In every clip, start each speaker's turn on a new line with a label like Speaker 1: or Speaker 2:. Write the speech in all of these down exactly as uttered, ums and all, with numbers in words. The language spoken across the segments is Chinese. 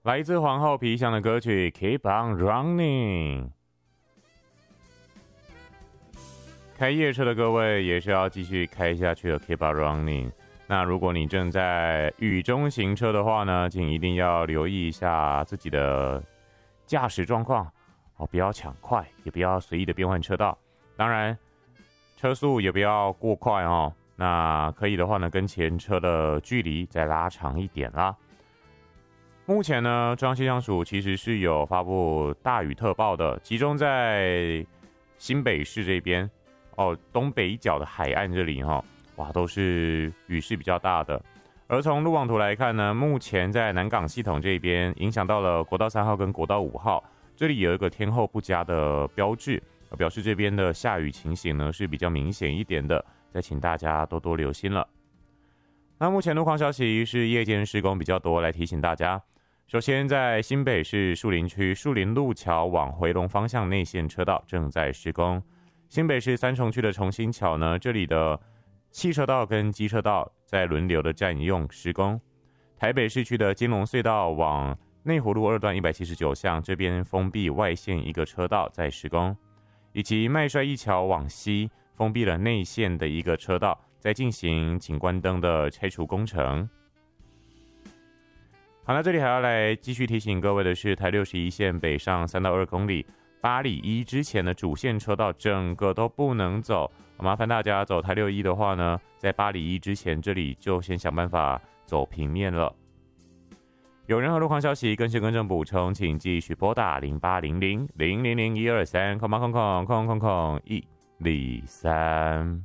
Speaker 1: 来自皇后皮箱的歌曲 Keep on Running。 开夜车的各位也是要继续开下去的 Keep on Running。 那如果你正在雨中行车的话呢，请一定要留意一下自己的驾驶状况哦，不要抢快，也不要随意的变换车道，当然车速也不要过快哦。那可以的话呢，跟前车的距离再拉长一点啦。目前呢，中央气象署其实是有发布大雨特报的，集中在新北市这边哦，东北角的海岸这里哈、哦，哇，都是雨势比较大的。而从路网图来看呢，目前在南港系统这边影响到了国道三号跟国道五号，这里有一个天候不佳的标志，表示这边的下雨情形呢是比较明显一点的，再请大家多多留心了。那目前路况消息是夜间施工比较多，来提醒大家。首先在新北市树林区树林路桥往回龙方向内线车道正在施工。新北市三重区的重新桥呢，这里的汽车道跟机车道在轮流的占用施工。台北市区的金龙隧道往内湖路二段一百七十九巷这边封闭外线一个车道在施工，以及麦帅一桥往西封闭了内线的一个车道，在进行景观灯的拆除工程。好，那这里还要来继续提醒各位的是，台六十一线北上三到二公里，八里一之前的主线车道整个都不能走。麻烦大家走台六一的话呢，在八里一之前这里就先想办法走平面了。有任何路况消息、更新更正补充，请继续拨打零八零零零零零一二三空八空空空空空一零三。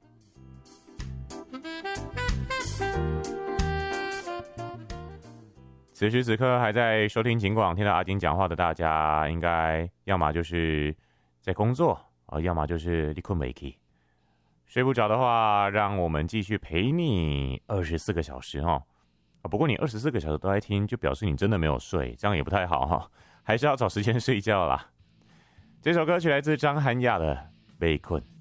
Speaker 1: 此时此刻还在收听警广听到阿金讲话的大家，应该要么就是在工作、哦、要么就是你困没起。睡不着的话，让我们继续陪你二十四个小时哦。啊，不过你二十四个小时都在听，就表示你真的没有睡，这样也不太好哈、哦，还是要找时间睡觉啦。这首歌曲来自张涵雅的《被困》。